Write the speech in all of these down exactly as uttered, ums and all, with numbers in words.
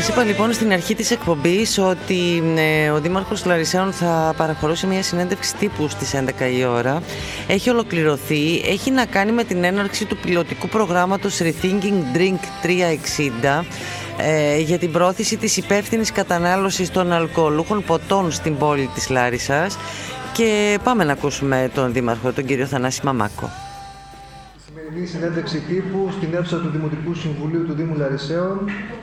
Σας είπα λοιπόν στην αρχή της εκπομπής ότι ε, ο Δήμαρχος Λαρισαίων θα παραχωρούσε μια συνέντευξη τύπου στις έντεκα η ώρα. Έχει ολοκληρωθεί, έχει να κάνει με την έναρξη του πιλωτικού προγράμματος Rethinking Drink τριακόσια εξήντα ε, για την πρόθεση της υπεύθυνης κατανάλωσης των αλκοολούχων ποτών στην πόλη της Λάρισσας. Και πάμε να ακούσουμε τον Δήμαρχο, τον κύριο Θανάση Μαμάκο. Σημερινή συνέντευξη τύπου στην αίθουσα του Δημοτικού Συμβουλίου του Δήμου Λαρισαίων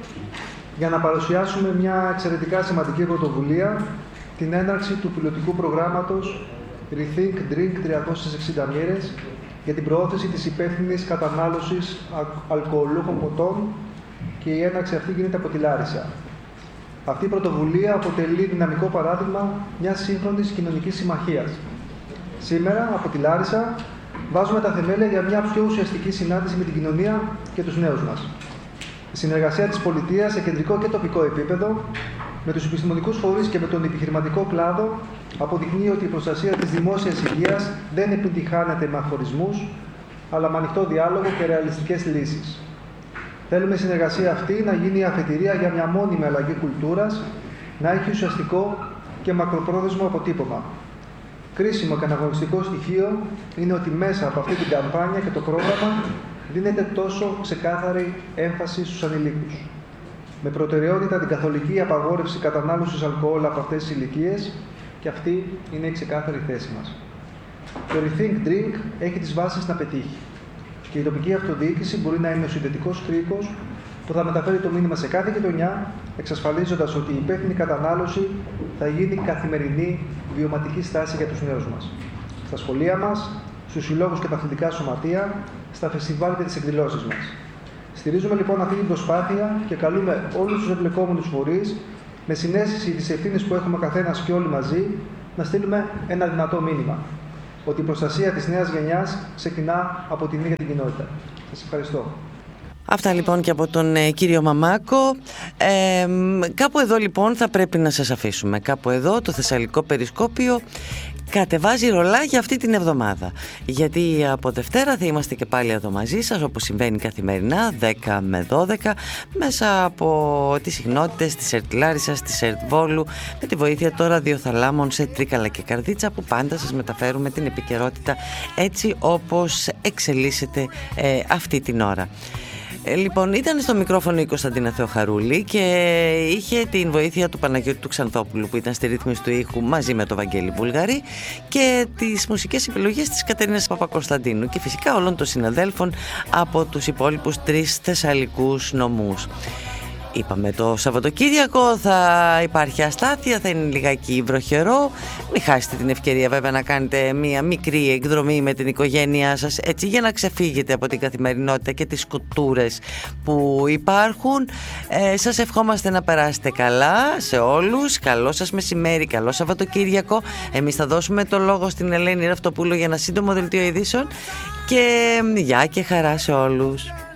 για να παρουσιάσουμε μια εξαιρετικά σημαντική πρωτοβουλία, την έναρξη του πιλωτικού προγράμματος Rethink Drink τριακόσιες εξήντα μέρες για την προώθηση της υπεύθυνης κατανάλωσης αλκοολούχων ποτών, και η έναρξη αυτή γίνεται από τη Λάρισα. Αυτή η πρωτοβουλία αποτελεί δυναμικό παράδειγμα μιας σύγχρονης κοινωνικής συμμαχίας. Σήμερα, από τη Λάρισα, βάζουμε τα θεμέλια για μια πιο ουσιαστική συνάντηση με την κοινωνία και τους νέους μας. Η συνεργασία της πολιτείας σε κεντρικό και τοπικό επίπεδο, με τους επιστημονικούς φορείς και με τον επιχειρηματικό κλάδο, αποδεικνύει ότι η προστασία της δημόσιας υγείας δεν επιτυχάνεται με αφορισμούς, αλλά με ανοιχτό διάλογο και ρεαλιστικές λύσεις. Θέλουμε η συνεργασία αυτή να γίνει η αφετηρία για μια μόνιμη αλλαγή κουλτούρας, να έχει ουσιαστικό και μακροπρόθεσμο αποτύπωμα. Κρίσιμο και αναγνωριστικό στοιχείο είναι ότι μέσα από αυτή την καμπάνια και το πρόγραμμα δίνεται τόσο ξεκάθαρη έμφαση στους ανηλίκους. Με προτεραιότητα την καθολική απαγόρευση κατανάλωσης αλκοόλ από αυτές τις ηλικίες, και αυτή είναι η ξεκάθαρη θέση μας. Το Rethink Drink έχει τις βάσεις να πετύχει. Και η τοπική αυτοδιοίκηση μπορεί να είναι ο συνδετικός κρίκος που θα μεταφέρει το μήνυμα σε κάθε γειτονιά, εξασφαλίζοντας ότι η υπεύθυνη κατανάλωση θα γίνει καθημερινή βιωματική στάση για τους νέους μας. Στα σχολεία μας, στους συλλόγους και τα αθλητικά σωματεία, στα φεστιβάλ και τις εκδηλώσεις μας. Στηρίζουμε λοιπόν αυτή την προσπάθεια και καλούμε όλους τους εμπλεκόμενους φορείς, με συναίσθηση της ευθύνης που έχουμε καθένας και όλοι μαζί, να στείλουμε ένα δυνατό μήνυμα. Ότι η προστασία της νέας γενιάς ξεκινά από την ίδια την κοινότητα. Σας ευχαριστώ. Αυτά λοιπόν και από τον ε, κύριο Μαμάκο. Ε, κάπου εδώ λοιπόν θα πρέπει να σας αφήσουμε. Κάπου εδώ το Θεσσαλικό Περισκόπιο κατεβάζει ρολά για αυτή την εβδομάδα. Γιατί από Δευτέρα θα είμαστε και πάλι εδώ μαζί σας, όπως συμβαίνει καθημερινά, δέκα με δώδεκα, μέσα από τις συχνότητες της ΕΡΤ Λάρισσας, της ΕΡΤ Βόλου, με τη βοήθεια των ραδιοθαλάμων σε Τρίκαλα και Καρδίτσα, που πάντα σας μεταφέρουμε την επικαιρότητα έτσι όπως εξελίσσεται ε, αυτή την ώρα. Λοιπόν, ήταν στο μικρόφωνο η Κωνσταντίνα Θεοχαρούλη και είχε την βοήθεια του Παναγιώτη του Ξανθόπουλου, που ήταν στη ρύθμιση του ήχου μαζί με τον Βαγγέλη Βουλγαρή, και τις μουσικές επιλογές της Κατερίνας Παπακοσταντίνου, και φυσικά όλων των συναδέλφων από τους υπόλοιπους τρεις θεσσαλικούς νομούς. Είπαμε, το Σαββατοκύριακο θα υπάρχει αστάθεια, θα είναι λιγάκι βροχερό. Μην χάσετε την ευκαιρία βέβαια να κάνετε μια μικρή εκδρομή με την οικογένειά σας, έτσι, για να ξεφύγετε από την καθημερινότητα και τις σκοτούρες που υπάρχουν. ε, Σας ευχόμαστε να περάσετε καλά σε όλους. Καλό σας μεσημέρι, καλό Σαββατοκύριακο. Εμείς θα δώσουμε το λόγο στην Ελένη Ραυτοπούλου για ένα σύντομο δελτίο ειδήσεων. Και γεια και χαρά σε όλους.